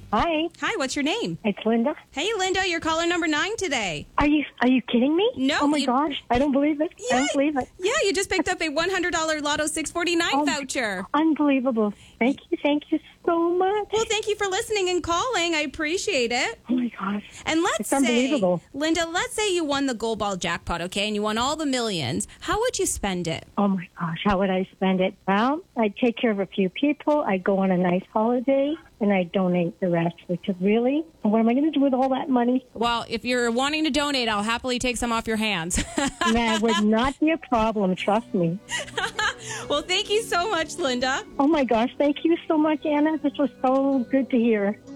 Hi. Hi, what's your name? It's Linda. Hey, Linda, you're caller number 9 today. Are you kidding me? No. Oh my gosh, I don't believe it. I don't believe it. Yeah, you just picked up a $100 Lotto 649 voucher. Unbelievable. Thank you so much. Well, thank you for listening and calling. I appreciate it. Oh my gosh. And It's unbelievable. Linda, let's say you won the Gold Ball jackpot, okay, and you won all the millions. How would you spend it? Oh my gosh, how would I spend it? Well, I'd take care of a few people. I'd go on a nice holiday, and I'd donate the rest, which is really, what am I going to do with all that money? Well, if you're wanting to donate, I'll happily take some off your hands. That would not be a problem, trust me. Well, thank you so much, Linda. Oh my gosh, thank you so much, Anna. This was so good to hear.